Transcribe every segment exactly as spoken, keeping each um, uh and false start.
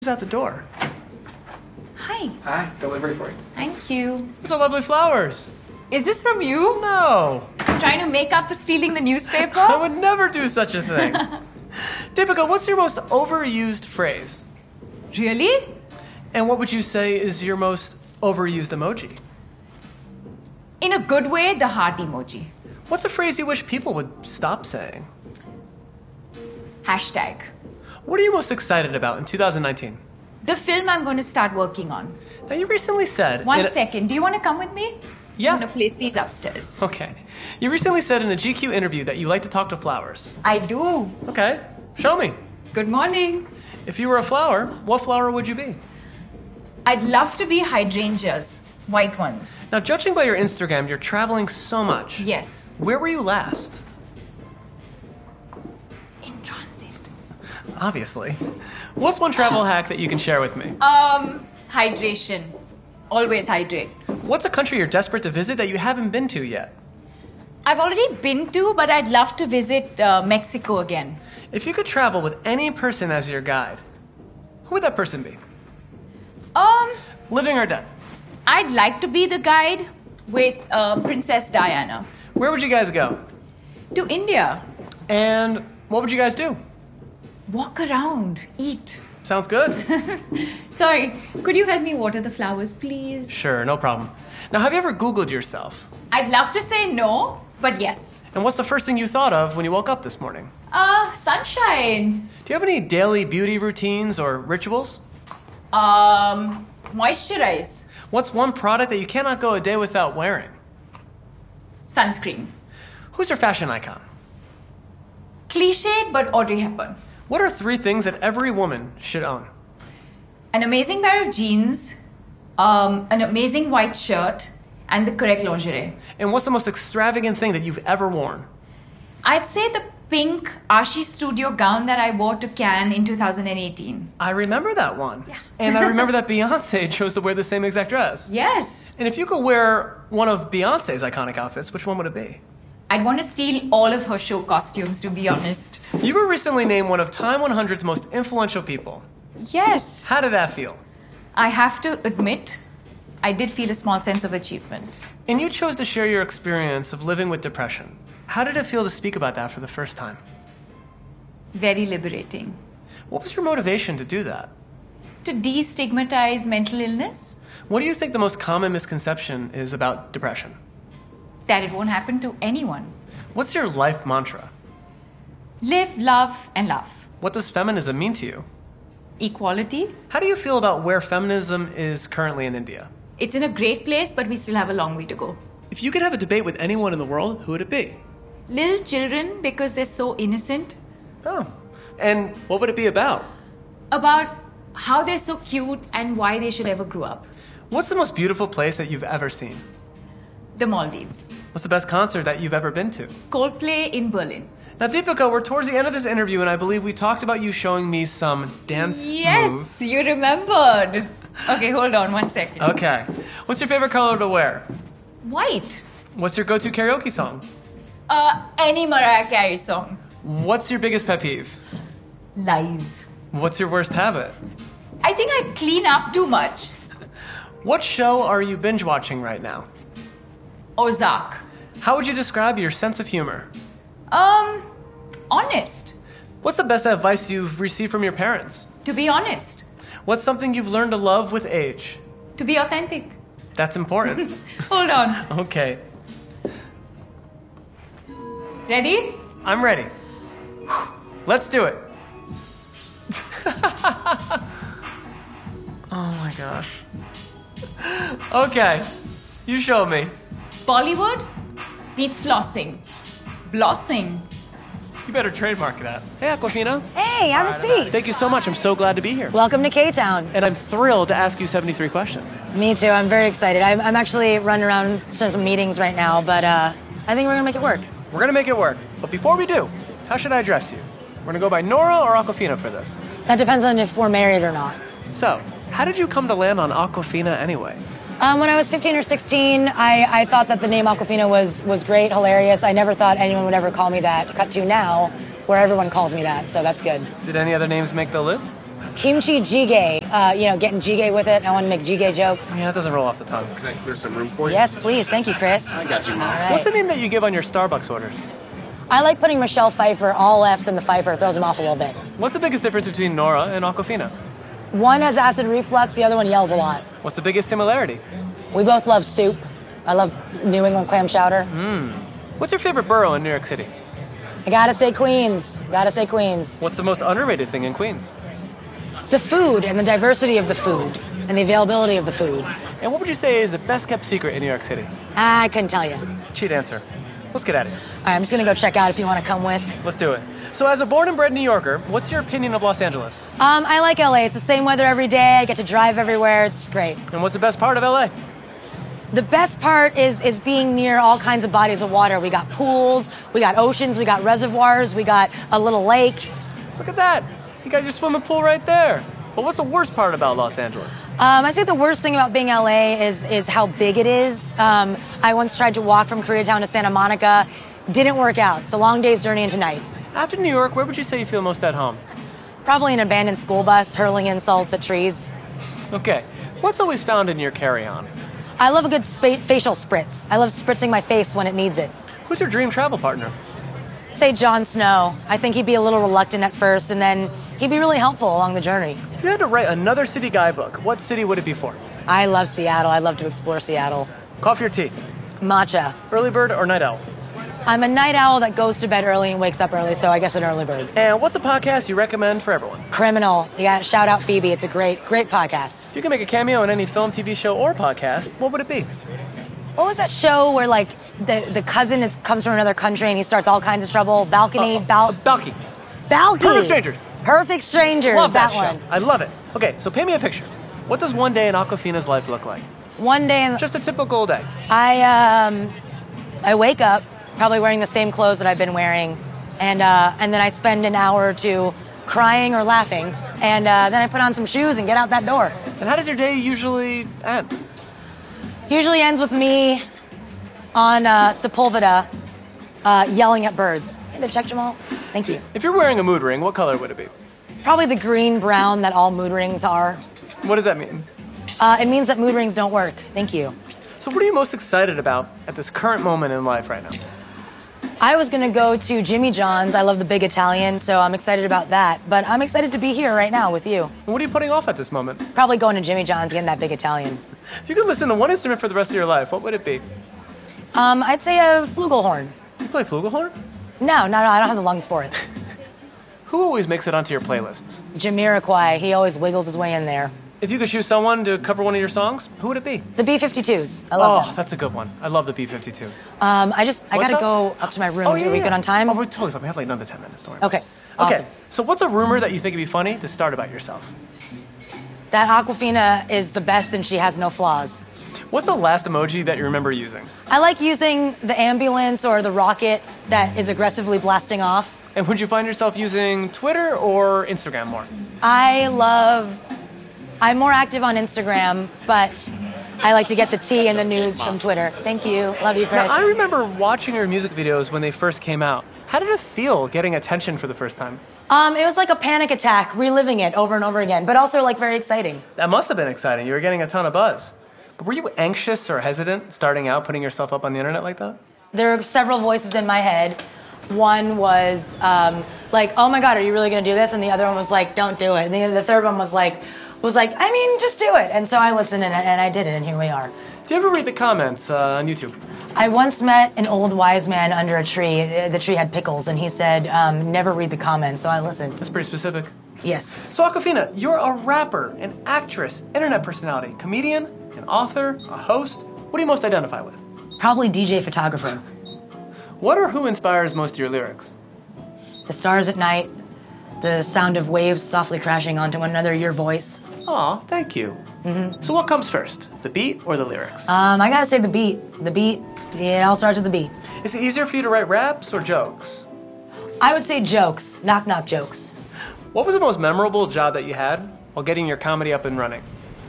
out the door. Hi. Hi, delivery for you. Thank you. Those are lovely flowers. Is this from you? No. Trying to make up for stealing the newspaper? I would never do such a thing. Deepika, what's your most overused phrase? Really? And what would you say is your most overused emoji? In a good way, the heart emoji. What's a phrase you wish people would stop saying? Hashtag. What are you most excited about in two thousand nineteen? The film I'm going to start working on. Now, you recently said... One in a- second. Do you want to come with me? Yeah. I'm going to place these upstairs. Okay. You recently said in a G Q interview that you like to talk to flowers. I do. Okay. Show me. Good morning. If you were a flower, what flower would you be? I'd love to be hydrangeas. White ones. Now, judging by your Instagram, you're traveling so much. Yes. Where were you last? In transit. Obviously. What's one travel hack that you can share with me? Um, hydration. Always hydrate. What's a country you're desperate to visit that you haven't been to yet? I've already been to, but I'd love to visit uh, Mexico again. If you could travel with any person as your guide, who would that person be? Um, Living or dead? I'd like to be the guide with uh, Princess Diana. Where would you guys go? To India. And what would you guys do? Walk around. Eat. Sounds good. Sorry, could you help me water the flowers, please? Sure, no problem. Now, have you ever Googled yourself? I'd love to say no, but yes. And what's the first thing you thought of when you woke up this morning? Uh, sunshine. Do you have any daily beauty routines or rituals? Um, moisturize. What's one product that you cannot go a day without wearing? Sunscreen. Who's your fashion icon? Cliched, but Audrey Hepburn. What are three things that every woman should own? An amazing pair of jeans, um, an amazing white shirt, and the correct lingerie. And what's the most extravagant thing that you've ever worn? I'd say the pink Ashi Studio gown that I wore to Cannes in two thousand eighteen. I remember that one. Yeah. And I remember that Beyonce chose to wear the same exact dress. Yes. And if you could wear one of Beyonce's iconic outfits, which one would it be? I'd want to steal all of her show costumes, to be honest. You were recently named one of Time one hundred's most influential people. Yes. How did that feel? I have to admit, I did feel a small sense of achievement. And you chose to share your experience of living with depression. How did it feel to speak about that for the first time? Very liberating. What was your motivation to do that? To destigmatize mental illness, What do you think the most common misconception is about depression? that it won't happen to anyone. What's your life mantra? Live, love, and laugh. What does feminism mean to you? Equality. How do you feel about where feminism is currently in India? It's in a great place, but we still have a long way to go. If you could have a debate with anyone in the world, who would it be? Little children, because they're so innocent, Oh. And what would it be about? about how they're so cute and why they should ever grow up. What's the most beautiful place that you've ever seen? The Maldives. What's the best concert that you've ever been to? Coldplay in Berlin. Now, Deepika, we're towards the end of this interview, and I believe we talked about you showing me some dance Yes, moves. you remembered. Okay, hold on one second. Okay. What's your favorite color to wear? White. What's your go-to karaoke song? Uh, any Mariah Carey song. What's your biggest pet peeve? Lies. What's your worst habit? I think I clean up too much. What show are you binge watching right now? Ozark. How would you describe your sense of humor? Um, honest. What's the best advice you've received from your parents? To be honest. What's something you've learned to love with age? To be authentic. That's important. Hold on. Okay, Ready? I'm ready. Let's do it. Oh my gosh. Okay, you show me. Bollywood needs flossing. Blossing. You better trademark that. Hey, Aquafina. Hey, have a seat. Thank you so much. I'm so glad to be here. Welcome to K-Town. And I'm thrilled to ask you seventy-three questions. Me too. I'm very excited. I'm, I'm actually running around to some meetings right now, but uh, I think we're gonna make it work. We're gonna make it work. But before we do, how should I address you? We're gonna go by Nora or Aquafina for this. That depends on if we're married or not. So, how did you come to land on Aquafina anyway? Um, when I was fifteen or sixteen, I, I thought that the name Aquafina was was great, hilarious. I never thought anyone would ever call me that. Cut to now, where everyone calls me that, so that's good. Did any other names make the list? kimchi jjigae. Uh, you know, getting jjigae with it. I want to make jjigae jokes. Yeah, it doesn't roll off the tongue. Can I clear some room for you? Yes, please. Thank you, Chris. I got you, All Mom. right. What's the name that you give on your Starbucks orders? I like putting Michelle Pfeiffer, all F's in the Pfeiffer. It throws them off a little bit. What's the biggest difference between Nora and Aquafina? One has acid reflux. The other one yells a lot. What's the biggest similarity? We both love soup. I love New England clam chowder. What's your favorite borough in New York City? I gotta say Queens. Gotta say Queens. What's the most underrated thing in Queens? The food and the diversity of the food and the availability of the food. And what would you say is the best kept secret in New York City? I couldn't tell you. Cheat answer. Let's get at it. All right, I'm just gonna go check out if you want to come with. Let's do it. So as a born and bred New Yorker, what's your opinion of Los Angeles? Um, I like L A. It's the same weather every day. I get to drive everywhere. It's great. And what's the best part of L A? The best part is is being near all kinds of bodies of water. We got pools, we got oceans, we got reservoirs, we got a little lake. Look at that. You got your swimming pool right there. But what's the worst part about Los Angeles? Um, I say the worst thing about being L A is is how big it is. Um, I once tried to walk from Koreatown to Santa Monica. Didn't work out. It's a long day's journey into night. After New York, where would you say you feel most at home? Probably an abandoned school bus hurling insults at trees. Okay. What's always found in your carry-on? I love a good spa- facial spritz. I love spritzing my face when it needs it. Who's your dream travel partner? Say Jon Snow. I think he'd be a little reluctant at first, and then he'd be really helpful along the journey. If you had to write another city guidebook, what city would it be for? I love Seattle. I love to explore Seattle. Coffee or tea? Matcha. Early bird or night owl? I'm a night owl that goes to bed early and wakes up early, so I guess an early bird. And what's a podcast you recommend for everyone? Criminal. You got to shout out Phoebe. It's a great, great podcast. If you could make a cameo in any film, T V show, or podcast, what would it be? What was that show where like the, the cousin is comes from another country and he starts all kinds of trouble? Balcony, Uh, Bal- Balky. Balky. Perfect Strangers. Perfect Strangers. Love that, one. show. I love it. Okay, so paint me a picture. What does one day in Aquafina's life look like? One day, in, Just a typical day. I um, I wake up probably wearing the same clothes that I've been wearing, and uh, and then I spend an hour or two crying or laughing, and uh, then I put on some shoes and get out that door. And how does your day usually end? Usually ends with me on uh, Sepulveda uh, yelling at birds. Hey, check Jamal. Thank you. If you're wearing a mood ring, what color would it be? Probably the green brown that all mood rings are. What does that mean? Uh, it means that mood rings don't work. Thank you. So what are you most excited about at this current moment in life right now? I was gonna go to Jimmy John's. I love the big Italian, so I'm excited about that. But I'm excited to be here right now with you. And what are you putting off at this moment? Probably going to Jimmy John's, getting that big Italian. If you could listen to one instrument for the rest of your life, what would it be? Um, I'd say a flugelhorn. You play flugelhorn? No, no, no, I don't have the lungs for it. Who always makes it onto your playlists? Jamiroquai, he always wiggles his way in there. If you could choose someone to cover one of your songs, who would it be? The B fifty-twos, I love Oh, them. that's a good one. I love the B fifty-twos. Um, I just, I What's gotta up? go up to my room. Oh, yeah, Are we yeah. good on time? Oh, we're totally fine. We have like another ten minutes. Don't worry. Okay, awesome. Okay, so what's a rumor that you think would be funny to start about yourself? That Aquafina is the best and she has no flaws. What's the last emoji that you remember using? I like using the ambulance or the rocket that is aggressively blasting off. And would you find yourself using Twitter or Instagram more? I love, I'm more active on Instagram, but I like to get the tea and the news from Twitter. Thank you. Love you, Chris. Now, I remember watching your music videos when they first came out. How did it feel getting attention for the first time? Um, it was like a panic attack, reliving it over and over again, but also like very exciting. That must have been exciting. You were getting a ton of buzz. But were you anxious or hesitant starting out, putting yourself up on the internet like that? There are several voices in my head. One was um, like, "Oh my God, are you really going to do this?" And the other one was like, "Don't do it." And the, the third one was like, was like, "I mean, just do it." And so I listened and, and I did it, and here we are. Do you ever read the comments uh, on YouTube? I once met an old wise man under a tree. The tree had pickles, and he said, um, "Never read the comments." So I listened. That's pretty specific. Yes. So Aquafina, you're a rapper, an actress, internet personality, comedian, an author, a host. What do you most identify with? Probably D J photographer. What or who inspires most of your lyrics? The stars at night, the sound of waves softly crashing onto one another, your voice. Aw, thank you. Mm-hmm. So what comes first, the beat or the lyrics? Um, I gotta say the beat. The beat, it all starts with the beat. Is it easier for you to write raps or jokes? I would say jokes, knock knock jokes. What was the most memorable job that you had while getting your comedy up and running?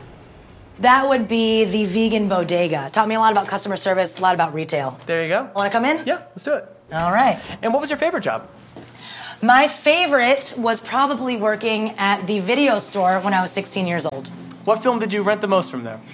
That would be the vegan bodega. Taught me a lot about customer service, a lot about retail. There you go. Wanna come in? Yeah, let's do it. All right. And what was your favorite job? My favorite was probably working at the video store when I was sixteen years old. What film did you rent the most from there?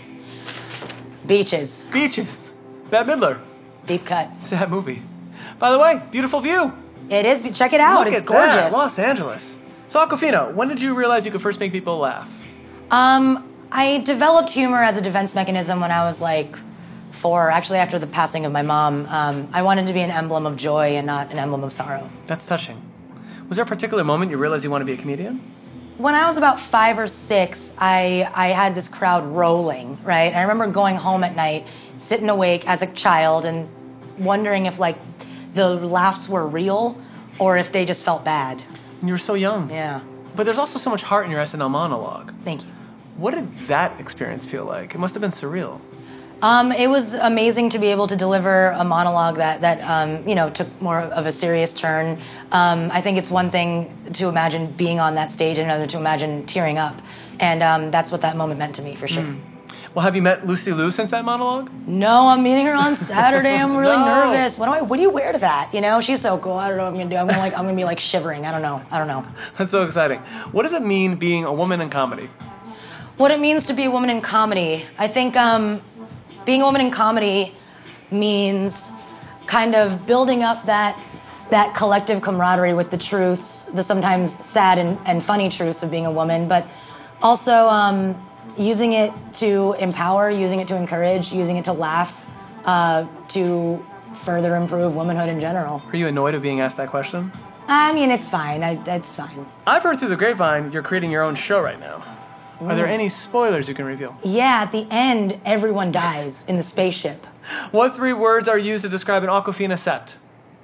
Beaches. Beaches. Bette Midler. Deep cut. Sad movie. By the way, beautiful view. It is. Check it out. Look it's at gorgeous. that. Los Angeles. So, Awkwafina, when did you realize you could first make people laugh? Um, I developed humor as a defense mechanism when I was like four. Actually, after the passing of my mom, um, I wanted to be an emblem of joy and not an emblem of sorrow. That's touching. Was there a particular moment you realized you wanted to be a comedian? When I was about five or six, I, I had this crowd rolling, right? I remember going home at night, sitting awake as a child and wondering if, like, the laughs were real or if they just felt bad. And you were so young. Yeah. But there's also so much heart in your S N L monologue. Thank you. What did that experience feel like? It must have been surreal. Um, it was amazing to be able to deliver a monologue that, that um, you know, took more of a serious turn. Um, I think it's one thing to imagine being on that stage and another to imagine tearing up. And um, that's what that moment meant to me, for sure. Mm. Well, have you met Lucy Liu since that monologue? No, I'm meeting her on Saturday. I'm really No. nervous. What do I? What do you wear to that? You know, she's so cool. I don't know what I'm gonna do. I'm gonna like. I'm gonna be like shivering. I don't know. I don't know. That's so exciting. What does it mean being a woman in comedy? What it means to be a woman in comedy. I think um, being a woman in comedy means kind of building up that that collective camaraderie with the truths, the sometimes sad and, and funny truths of being a woman, but also um, using it to empower, using it to encourage, using it to laugh, uh, to further improve womanhood in general. Are you annoyed of being asked that question? I mean, it's fine. I, it's fine. I've heard through the grapevine you're creating your own show right now. Are there any spoilers you can reveal? Yeah, at the end, everyone dies in the spaceship. What three words are used to describe an Awkwafina set?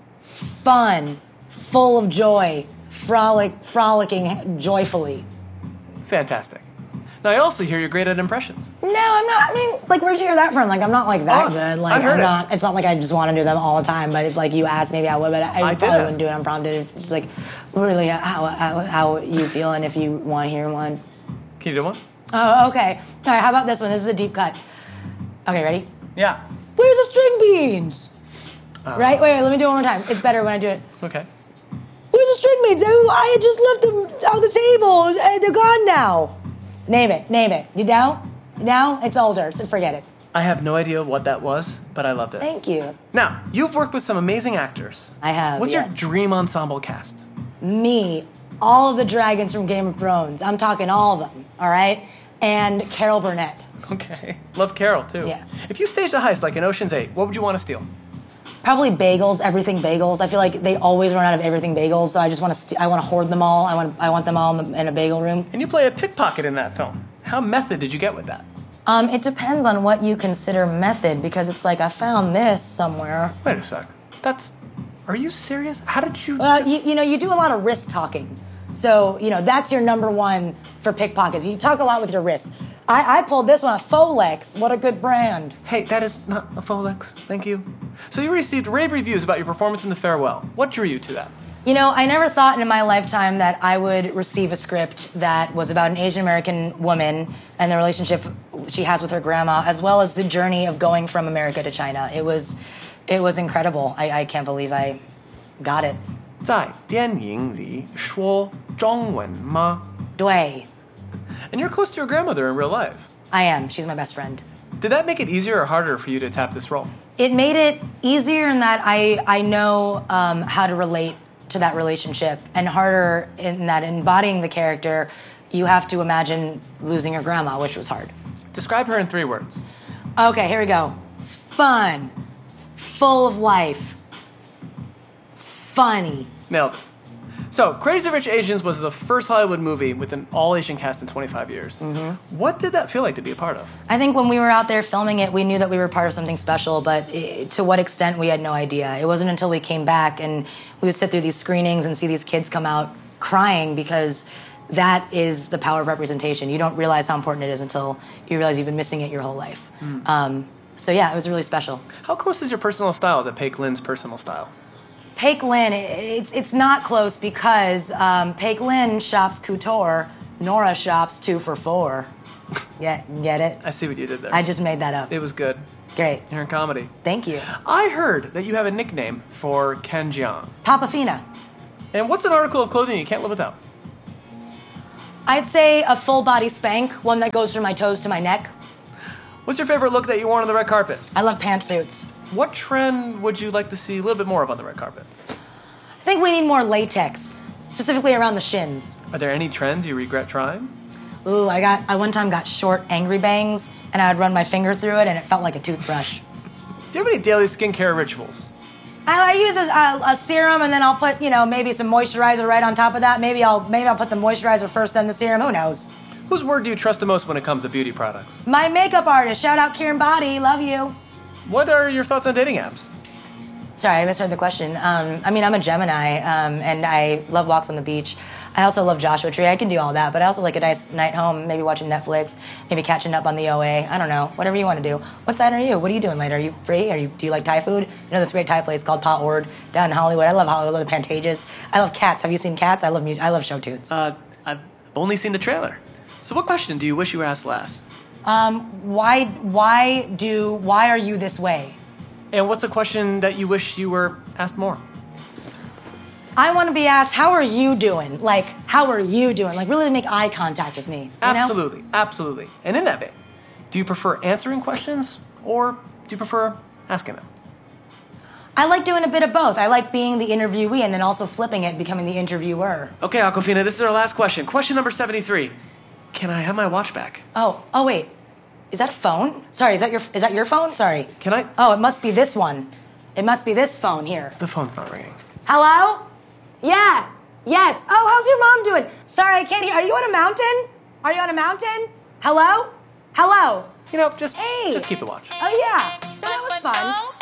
Fun, full of joy, frolic, frolicking joyfully. Fantastic. Now, I also hear you're great at impressions. No, I'm not. I mean, like, where'd you hear that from? Like, I'm not like that Oh, good. Like, I've heard I'm it. not. It's not like I just want to do them all the time. But if like you asked, maybe I would. But I, I did probably ask. wouldn't do it unprompted. It's like really how how, how you feel, and if you want to hear one. Can you do one? Oh, okay. All right. How about this one? This is a deep cut. Okay, ready? Yeah. Where's the string beans? Uh, Right. Wait, wait. Let me do it one more time. It's better when I do it. Okay. Where's the string beans? Oh, I had just left them on the table. Uh, They're gone now. Name it. Name it. You know? Now it's older, so forget it. I have no idea what that was, but I loved it. Thank you. Now, you've worked with some amazing actors. I have. What's yes. your dream ensemble cast? Me, all of the dragons from Game of Thrones. I'm talking all of them. All right, and Carol Burnett. Okay. Love Carol, too. Yeah. If you staged a heist like in Ocean's eight, what would you want to steal? Probably bagels, everything bagels. I feel like they always run out of everything bagels, so I just want to. St- I want to hoard them all. I want. I want them all in, the, in a bagel room. And you play a pickpocket in that film. How method did you get with that? Um, it depends on what you consider method, because it's like I found this somewhere. Wait a sec. That's... Are you serious? How did you... Well, you, you know, you do a lot of wrist talking. So, you know, that's your number one for pickpockets. You talk a lot with your wrists. I, I pulled this one, a Folex. What a good brand. Hey, that is not a Folex. Thank you. So you received rave reviews about your performance in The Farewell. What drew you to that? You know, I never thought in my lifetime that I would receive a script that was about an Asian American woman and the relationship she has with her grandma, as well as the journey of going from America to China. It was, it was incredible. I, I can't believe I got it. 在电影里说中文吗? 对, And you're close to your grandmother in real life. I am. She's my best friend. Did that make it easier or harder for you to tap this role? It made it easier in that I, I know um, how to relate to that relationship, and harder in that embodying the character, you have to imagine losing your grandma, which was hard. Describe her in three words. Okay, here we go. Fun, full of life, funny. Nailed it. So, Crazy Rich Asians was the first Hollywood movie with an all-Asian cast in twenty-five years. Mm-hmm. What did that feel like to be a part of? I think when we were out there filming it, we knew that we were part of something special, but it, to what extent, we had no idea. It wasn't until we came back and we would sit through these screenings and see these kids come out crying, because that is the power of representation. You don't realize how important it is until you realize you've been missing it your whole life. Mm. Um, so yeah, it was really special. How close is your personal style to Paik Lin's personal style? Paik Lin, it's it's not close because um, Paik Lin shops couture, Nora shops two for four. Yeah, get it? I see what you did there. I just made that up. It was good. Great. You're in comedy. Thank you. I heard that you have a nickname for Ken Jeong. Papa Fina. And what's an article of clothing you can't live without? I'd say a full body Spank, one that goes from my toes to my neck. What's your favorite look that you wore on the red carpet? I love pantsuits. What trend would you like to see a little bit more of on the red carpet? I think we need more latex, specifically around the shins. Are there any trends you regret trying? Ooh, I got I one time got short angry bangs, and I would run my finger through it, and it felt like a toothbrush. Do you have any daily skincare rituals? I, I use a, a, a serum, and then I'll put, you know, maybe some moisturizer right on top of that. Maybe I'll maybe I'll put the moisturizer first, then the serum. Who knows? Whose word do you trust the most when it comes to beauty products? My makeup artist. Shout out Kieran Body. Love you. What are your thoughts on dating apps? Sorry, I misheard the question. Um, I mean, I'm a Gemini, um, and I love walks on the beach. I also love Joshua Tree. I can do all that, but I also like a nice night home, maybe watching Netflix, maybe catching up on the O A. I don't know, whatever you want to do. What side are you? What are you doing later? Are you free? Are you? Do you like Thai food? You know this great Thai place called Pot Ord down in Hollywood. I love Hollywood. I love the Pantages. I love Cats. Have you seen Cats? I love music. I love show tunes. Uh, I've only seen the trailer. So what question do you wish you were asked last? Um, why? Why do? Why are you this way? And what's a question that you wish you were asked more? I want to be asked, how are you doing? Like, how are you doing? Like, really make eye contact with me. You know? Absolutely, absolutely. And in that vein, do you prefer answering questions or do you prefer asking them? I like doing a bit of both. I like being the interviewee and then also flipping it, becoming the interviewer. Okay, Aquafina, this is our last question. Question number seventy-three. Can I have my watch back? Oh, oh wait. Is that a phone? Sorry, is that your is that your phone? Sorry. Can I? Oh, it must be this one. It must be this phone here. The phone's not ringing. Hello? Yeah. Yes. Oh, how's your mom doing? Sorry, I can't hear. Are you on a mountain? Are you on a mountain? Hello? Hello? You know, just, Hey. just keep the watch. Oh, yeah. No, that was fun.